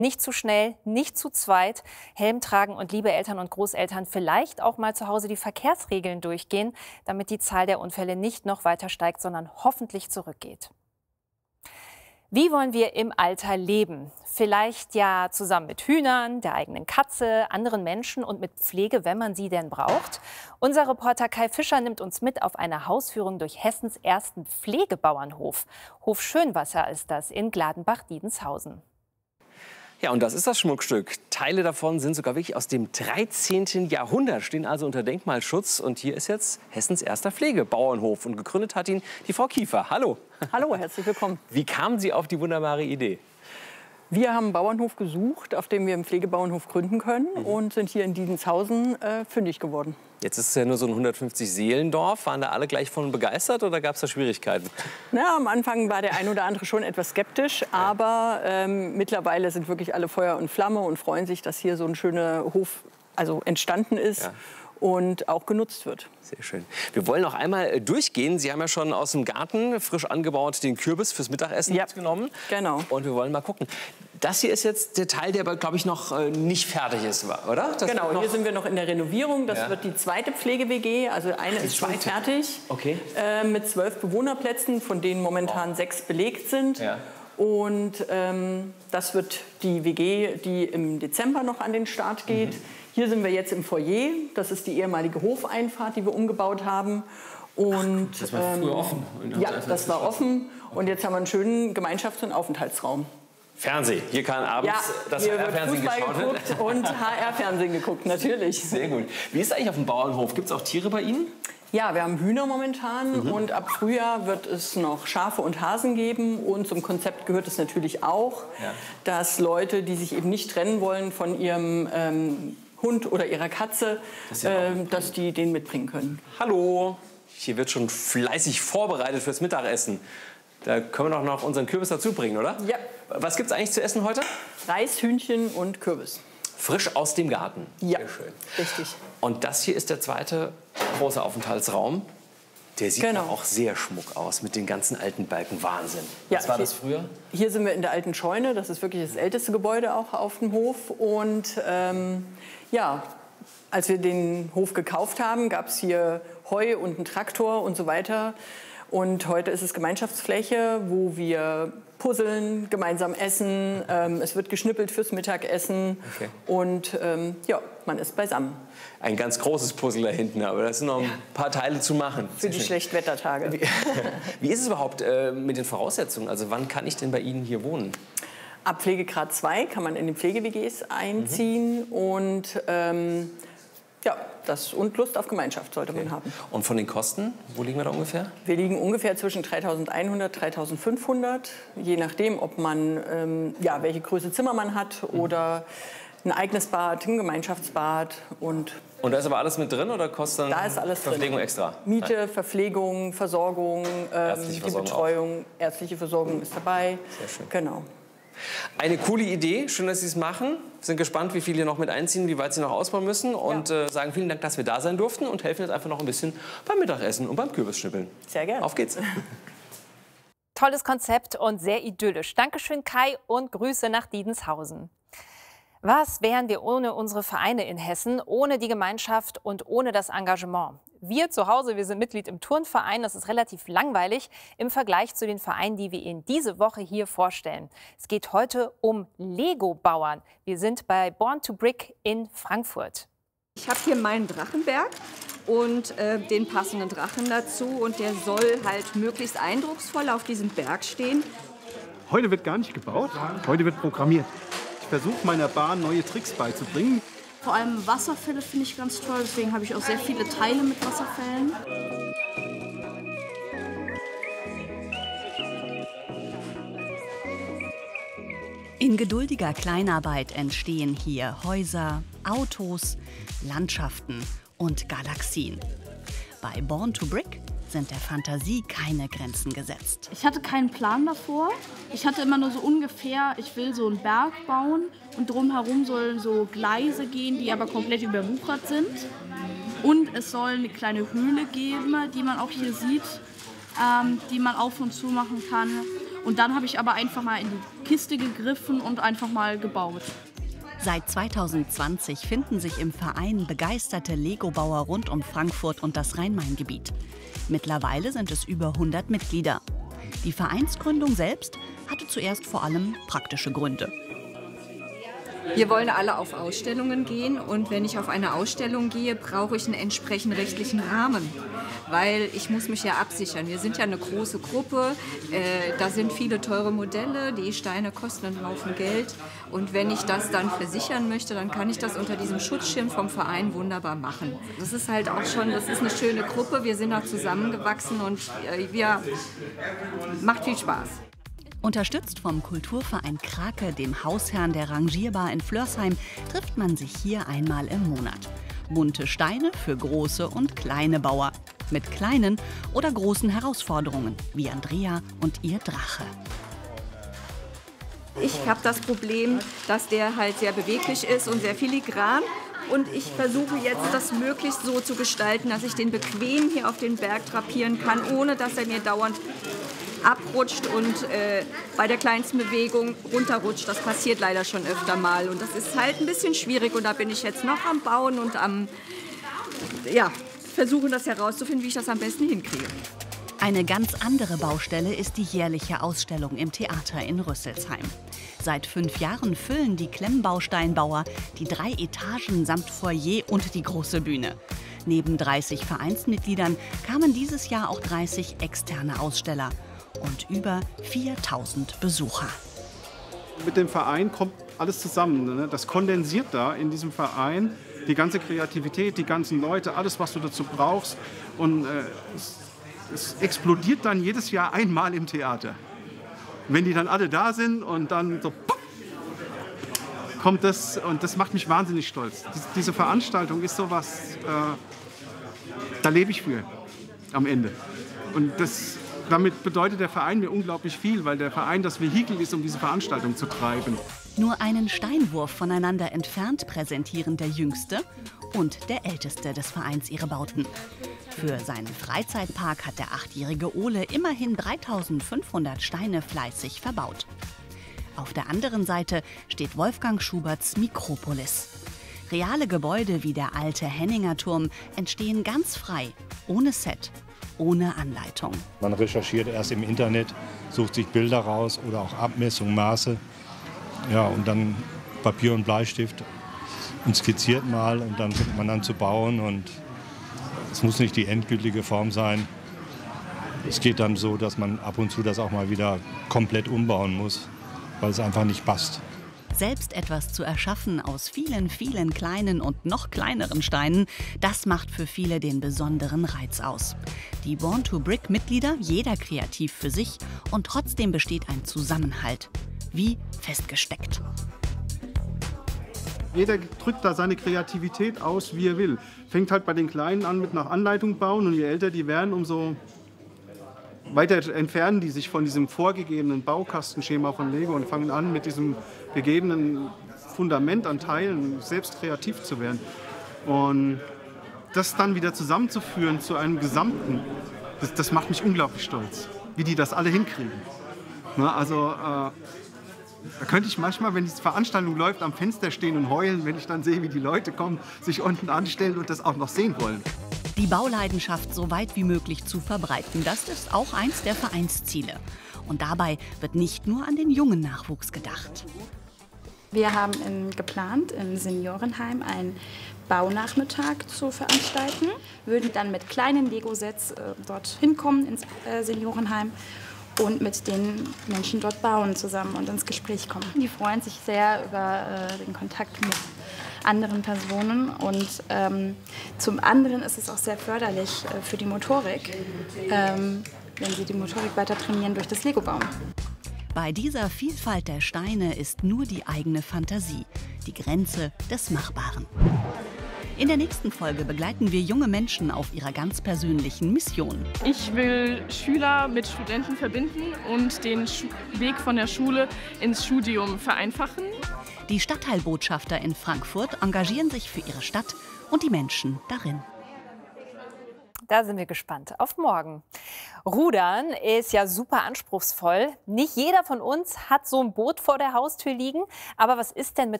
Nicht zu schnell, nicht zu zweit. Helm tragen und liebe Eltern und Großeltern vielleicht auch mal zu Hause die Verkehrsregeln durchgehen, damit die Zahl der Unfälle nicht noch weiter steigt, sondern hoffentlich zurückgeht. Wie wollen wir im Alter leben? Vielleicht ja zusammen mit Hühnern, der eigenen Katze, anderen Menschen und mit Pflege, wenn man sie denn braucht. Unser Reporter Kai Fischer nimmt uns mit auf eine Hausführung durch Hessens ersten Pflegebauernhof. Hof Schönwasser ist das in Gladenbach-Diedenshausen. Ja, und das ist das Schmuckstück. Teile davon sind sogar wirklich aus dem 13. Jahrhundert, stehen also unter Denkmalschutz. Und hier ist jetzt Hessens erster Pflegebauernhof. Und gegründet hat ihn die Frau Kiefer. Hallo. Hallo, herzlich willkommen. Wie kamen Sie auf die wunderbare Idee? Wir haben einen Bauernhof gesucht, auf dem wir einen Pflegebauernhof gründen können und sind hier in Diedenshausen fündig geworden. Jetzt ist es ja nur so ein 150-Seelendorf. Waren da alle gleich von begeistert oder gab es da Schwierigkeiten? Na, am Anfang war der ein oder andere schon etwas skeptisch, aber mittlerweile sind wirklich alle Feuer und Flamme und freuen sich, dass hier so ein schöner Hof entstanden ist. Ja. Und auch genutzt wird. Sehr schön. Wir wollen noch einmal durchgehen. Sie haben ja schon aus dem Garten frisch angebaut den Kürbis fürs Mittagessen mitgenommen. Genau. Und wir wollen mal gucken. Das hier ist jetzt der Teil, der aber, glaube ich, noch nicht fertig ist, oder? Genau, hier sind wir noch in der Renovierung. Das wird die zweite Pflege-WG. Also eine ist schon fertig, mit 12 Bewohnerplätzen, von denen momentan 6 belegt sind. Ja. Und das wird die WG, die im Dezember noch an den Start geht. Hier sind wir jetzt im Foyer. Das ist die ehemalige Hofeinfahrt, die wir umgebaut haben. Und, das war früher offen? Ja, das war offen. Und jetzt haben wir einen schönen Gemeinschafts- und Aufenthaltsraum. Fernsehen. Hier kann abends das HR-Fernsehen geschaut werden. Und HR-Fernsehen geguckt, natürlich. Sehr gut. Wie ist es eigentlich auf dem Bauernhof? Gibt es auch Tiere bei Ihnen? Ja, wir haben Hühner momentan und ab Frühjahr wird es noch Schafe und Hasen geben. Und zum Konzept gehört es natürlich auch, dass Leute, die sich eben nicht trennen wollen von ihrem Hund oder ihrer Katze, dass die den mitbringen können. Hallo, hier wird schon fleißig vorbereitet fürs Mittagessen. Da können wir doch noch unseren Kürbis dazu bringen, oder? Ja. Was gibt es eigentlich zu essen heute? Reis, Hühnchen und Kürbis. Frisch aus dem Garten. Ja, sehr schön. Richtig. Und das hier ist der zweite große Aufenthaltsraum. Der sieht ja auch sehr schmuck aus mit den ganzen alten Balken. Wahnsinn. Was war das früher? Hier sind wir in der alten Scheune. Das ist wirklich das älteste Gebäude auch auf dem Hof. Und ja, als wir den Hof gekauft haben, gab es hier Heu und einen Traktor und so weiter. Und heute ist es Gemeinschaftsfläche, wo wir puzzeln, gemeinsam essen. Es wird geschnippelt fürs Mittagessen. Und ja, man ist beisammen. Ein ganz großes Puzzle da hinten, aber da sind noch ein paar Teile zu machen. Für die Schlechtwettertage. Wie ist es überhaupt mit den Voraussetzungen? Also wann kann ich denn bei Ihnen hier wohnen? Ab Pflegegrad 2 kann man in die Pflege-WGs einziehen und ja, und Lust auf Gemeinschaft sollte man haben. Und von den Kosten, wo liegen wir da ungefähr? Wir liegen ungefähr zwischen 3.100 und 3.500, je nachdem, ob man, welche Größe Zimmer man hat oder ein eigenes Bad, ein Gemeinschaftsbad. Und da ist aber alles mit drin oder kostet dann da ist alles Verpflegung drin. Extra? Miete, Verpflegung, Versorgung, die Betreuung, ärztliche Versorgung ist dabei. Sehr schön. Genau. Eine coole Idee, schön, dass Sie es machen. Wir sind gespannt, wie viele hier noch mit einziehen, wie weit Sie noch ausbauen müssen. Und sagen vielen Dank, dass wir da sein durften und helfen jetzt einfach noch ein bisschen beim Mittagessen und beim Kürbisschnippeln. Sehr gerne. Auf geht's. Tolles Konzept und sehr idyllisch. Dankeschön, Kai, und Grüße nach Diedenshausen. Was wären wir ohne unsere Vereine in Hessen, ohne die Gemeinschaft und ohne das Engagement? Wir zu Hause, wir sind Mitglied im Turnverein, das ist relativ langweilig im Vergleich zu den Vereinen, die wir Ihnen diese Woche hier vorstellen. Es geht heute um Lego-Bauern. Wir sind bei Born to Brick in Frankfurt. Ich habe hier meinen Drachenberg und den passenden Drachen dazu und der soll halt möglichst eindrucksvoll auf diesem Berg stehen. Heute wird gar nicht gebaut, heute wird programmiert. Ich versuche meiner Bahn neue Tricks beizubringen. Vor allem Wasserfälle finde ich ganz toll, deswegen habe ich auch sehr viele Teile mit Wasserfällen. In geduldiger Kleinarbeit entstehen hier Häuser, Autos, Landschaften und Galaxien. Bei Born to Brick sind der Fantasie keine Grenzen gesetzt. Ich hatte keinen Plan davor. Ich hatte immer nur so ungefähr, ich will so einen Berg bauen und drumherum sollen so Gleise gehen, die aber komplett überwuchert sind. Und es soll eine kleine Höhle geben, die man auch hier sieht, die man auf und zu machen kann. Und dann habe ich aber einfach mal in die Kiste gegriffen und einfach mal gebaut. Seit 2020 finden sich im Verein begeisterte Lego-Bauer rund um Frankfurt und das Rhein-Main-Gebiet. Mittlerweile sind es über 100 Mitglieder. Die Vereinsgründung selbst hatte zuerst vor allem praktische Gründe. Wir wollen alle auf Ausstellungen gehen und wenn ich auf eine Ausstellung gehe, brauche ich einen entsprechenden rechtlichen Rahmen, weil ich muss mich ja absichern. Wir sind ja eine große Gruppe, da sind viele teure Modelle, die Steine kosten einen Haufen Geld und wenn ich das dann versichern möchte, dann kann ich das unter diesem Schutzschirm vom Verein wunderbar machen. Das ist halt auch schon, das ist eine schöne Gruppe, wir sind auch zusammengewachsen und ja, macht viel Spaß. Unterstützt vom Kulturverein Krake, dem Hausherrn der Rangierbar in Flörsheim, trifft man sich hier einmal im Monat. Bunte Steine für große und kleine Bauer. Mit kleinen oder großen Herausforderungen, wie Andrea und ihr Drache. Ich habe das Problem, dass der halt sehr beweglich ist und sehr filigran. Und ich versuche jetzt, das möglichst so zu gestalten, dass ich den bequem hier auf den Berg drapieren kann, ohne dass er mir dauernd abrutscht und bei der kleinsten Bewegung runterrutscht. Das passiert leider schon öfter mal. Und das ist halt ein bisschen schwierig. Und da bin ich jetzt noch am Bauen und am versuchen, das herauszufinden, wie ich das am besten hinkriege. Eine ganz andere Baustelle ist die jährliche Ausstellung im Theater in Rüsselsheim. Seit 5 Jahren füllen die Klemmbausteinbauer die 3 Etagen samt Foyer und die große Bühne. Neben 30 Vereinsmitgliedern kamen dieses Jahr auch 30 externe Aussteller und über 4000 Besucher. Mit dem Verein kommt alles zusammen. Ne? Das kondensiert da in diesem Verein die ganze Kreativität, die ganzen Leute, alles, was du dazu brauchst. Und es explodiert dann jedes Jahr einmal im Theater. Wenn die dann alle da sind und dann so kommt das, und das macht mich wahnsinnig stolz. Diese Veranstaltung ist sowas, da lebe ich für am Ende. Und damit bedeutet der Verein mir unglaublich viel, weil der Verein das Vehikel ist, um diese Veranstaltung zu treiben. Nur einen Steinwurf voneinander entfernt präsentieren der Jüngste und der Älteste des Vereins ihre Bauten. Für seinen Freizeitpark hat der 8-jährige Ole immerhin 3500 Steine fleißig verbaut. Auf der anderen Seite steht Wolfgang Schuberts Mikropolis. Reale Gebäude wie der alte Henninger Turm entstehen ganz frei, ohne Set, ohne Anleitung. Man recherchiert erst im Internet, sucht sich Bilder raus oder auch Abmessungen, Maße. Ja, und dann Papier und Bleistift und skizziert mal und dann fängt man an zu bauen. Und es muss nicht die endgültige Form sein. Es geht dann so, dass man ab und zu das auch mal wieder komplett umbauen muss, weil es einfach nicht passt. Selbst etwas zu erschaffen aus vielen, vielen kleinen und noch kleineren Steinen, das macht für viele den besonderen Reiz aus. Die Born2Brick-Mitglieder, jeder kreativ für sich und trotzdem besteht ein Zusammenhalt. Wie festgesteckt. Jeder drückt da seine Kreativität aus, wie er will. Fängt halt bei den Kleinen an mit nach Anleitung bauen und je älter die werden, umso weiter entfernen die sich von diesem vorgegebenen Baukastenschema von Lego und fangen an, mit diesem gegebenen Fundament an Teilen selbst kreativ zu werden. Und das dann wieder zusammenzuführen zu einem Gesamten, das macht mich unglaublich stolz, wie die das alle hinkriegen. Na, also da könnte ich manchmal, wenn die Veranstaltung läuft, am Fenster stehen und heulen, wenn ich dann sehe, wie die Leute kommen, sich unten anstellen und das auch noch sehen wollen. Die Bauleidenschaft so weit wie möglich zu verbreiten, das ist auch eins der Vereinsziele. Und dabei wird nicht nur an den jungen Nachwuchs gedacht. Wir haben geplant, im Seniorenheim einen Baunachmittag zu veranstalten. Würden dann mit kleinen Lego-Sets dort hinkommen ins Seniorenheim und mit den Menschen dort bauen zusammen und ins Gespräch kommen. Die freuen sich sehr über den Kontakt mit anderen Personen und zum anderen ist es auch sehr förderlich für die Motorik, wenn sie die Motorik weiter trainieren durch das Lego-Bauen. Bei dieser Vielfalt der Steine ist nur die eigene Fantasie die Grenze des Machbaren. In der nächsten Folge begleiten wir junge Menschen auf ihrer ganz persönlichen Mission. Ich will Schüler mit Studenten verbinden und den Weg von der Schule ins Studium vereinfachen. Die Stadtteilbotschafter in Frankfurt engagieren sich für ihre Stadt und die Menschen darin. Da sind wir gespannt auf morgen. Rudern ist ja super anspruchsvoll. Nicht jeder von uns hat so ein Boot vor der Haustür liegen. Aber was ist denn mit